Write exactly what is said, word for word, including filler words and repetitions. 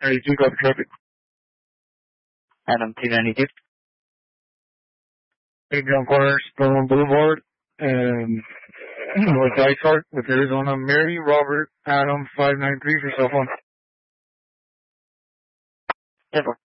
ninety-two, copy traffic. Adam two ninety-two. Eight John Corner, Spillman Boulevard, and North Dysart with Arizona, Mary, Robert, Adam, five nine three for cell phone. ten four.